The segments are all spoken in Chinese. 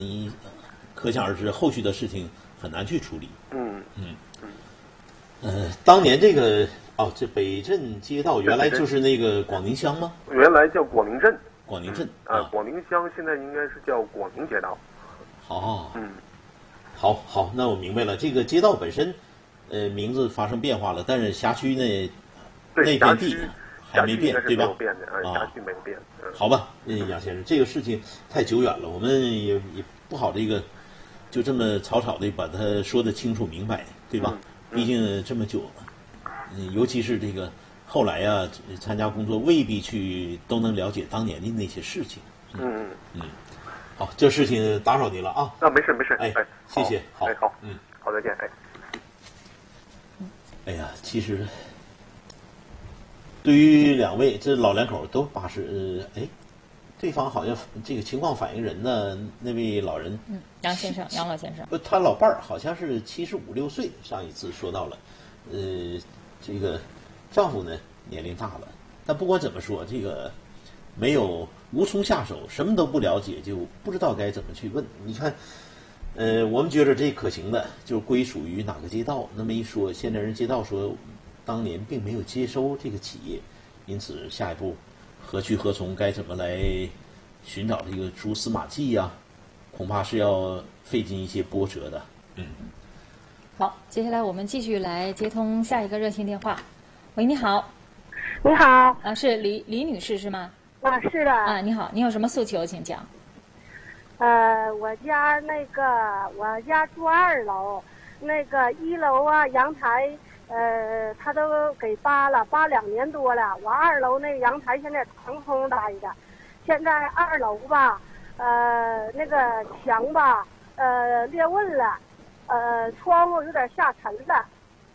你可想而知，后续的事情很难去处理。当年这个这北镇街道原来就是那个广宁乡吗？ 原来叫广宁镇。 广宁镇广宁乡现在应该是叫广宁街道。 好，那我明白了。这个街道本身，名字发生变化了，但是辖区呢，那片地还没变，对吧？ 辖区没有变。 好吧，杨先生，这个事情太久远了，我们也不好这个就这么草草的把它说得清楚明白，对吧？毕竟这么久了，尤其是这个后来啊，参加工作未必都能了解当年的那些事情。好，这事情打扰你了啊。 没事。 谢谢。好， 好，再见。 哎呀，其实对于两位这老两口都80，对方好像这个情况反映人呢，那位老人， 杨老先生， 他老伴儿好像是75、6岁，上一次说到了，这个丈夫呢年龄大了，但不管怎么说，这个无从下手，什么都不了解，就不知道该怎么去问。你看，我们觉得这可行的，就是归属于哪个街道。那么一说，现在人街道说，当年并没有接收这个企业，因此下一步何去何从，该怎么来寻找这个蛛丝马迹呀？恐怕是要费尽一些波折的。 好，接下来我们继续来接通下一个热线电话。喂，你好。 你好。 是李女士是吗？ 是的。 你好，你有什么诉求，请讲。 我家住2楼，那个1楼啊阳台，他都给扒2年多了。我2楼那个阳台现在腾空待着，现在2楼吧，那个墙吧，裂纹了，窗户有点下沉了。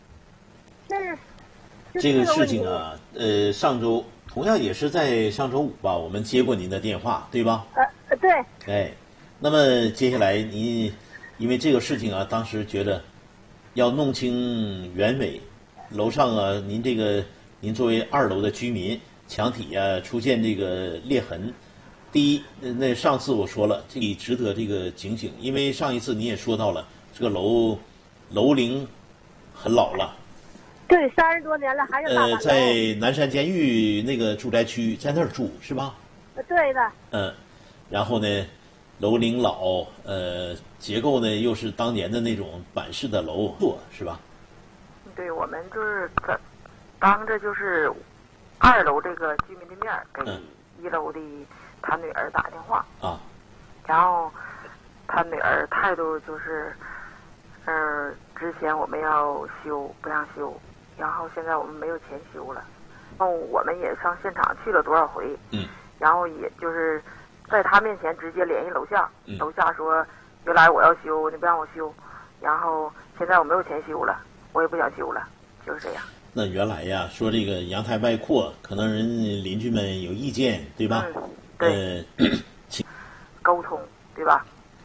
这个事情啊，上周同样也是在上周5吧，我们接过您的电话，对吧？ 对。 那么接下来您因为这个事情啊，当时觉得要弄清原委，楼上啊，您作为2楼的居民，墙体啊出现这个裂痕，第一，那上次我说了，这里值得这个警醒，因为上一次你也说到了，这个楼龄很老了。 对，30多年了，还是大板楼。 在南山监狱那个住宅区，在那儿住是吧？ 对的。 然后呢，楼龄老，结构呢又是当年的那种板式的楼座，是吧？ 对，我们就是当着就是2楼这个居民的面给1楼的他女儿打电话然后他女儿态度就是，之前我们要修不让修，然后现在我们没有钱修了，然后我们也上现场去了多少回，然后也就是在他面前直接联系楼下，楼下说原来我要修，你不让我修，然后现在我没有钱修了，我也不想修了，就是这样。 那原来呀，说这个阳台外扩，可能人邻居们有意见，对吧？ 对。沟通，对吧？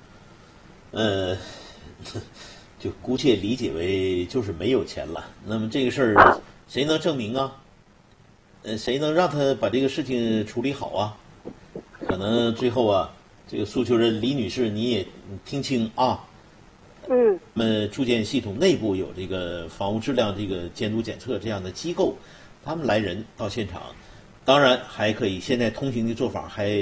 就姑且理解为就是没有钱了。那么这个事儿谁能证明啊？谁能让他把这个事情处理好啊？可能最后啊，这个诉求人李女士你也听清啊。那么住建系统内部有这个房屋质量这个监督检测这样的机构，他们来人到现场，当然还可以。现在通行的做法还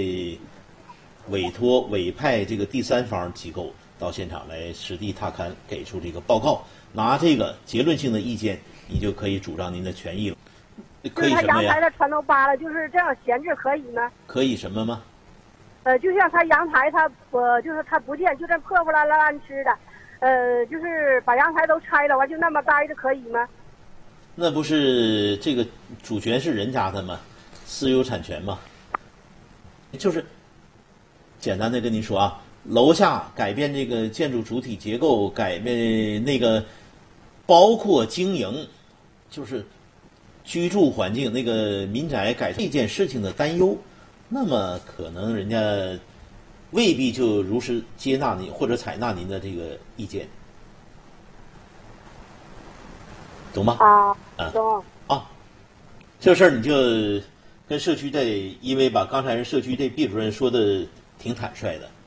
委派这个第三方机构到现场来实地踏勘，给出这个报告，拿这个结论性的意见，你就可以主张您的权益了。可以什么呀？ 他阳台的全都扒了，就是这样闲置可以吗？ 可以什么吗？ 就像他阳台就是他不建，就这破破烂烂吃的，就是把阳台都拆了，完就那么待着可以吗？ 那不是这个主权是人家的吗？私有产权吗？就是简单的跟您说啊，楼下改变这个建筑主体结构，改变那个包括经营，就是居住环境那个民宅改这件事情的担忧，那么可能人家未必就如实接纳您或者采纳您的这个意见，懂吗？ 懂。 这事儿你就跟社区因为把刚才人社区这毕主任说的挺坦率的，